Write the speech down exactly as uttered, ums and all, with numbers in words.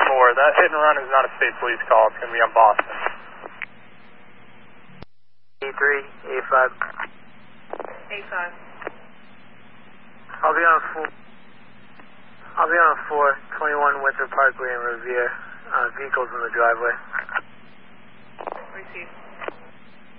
more. That hit and run is not a state police call. It's going to be on Boston. E three, A five. A five. I'll be on four. I'll be on four twenty-one Winter Parkway in Revere. Uh, vehicles in the driveway. Receive.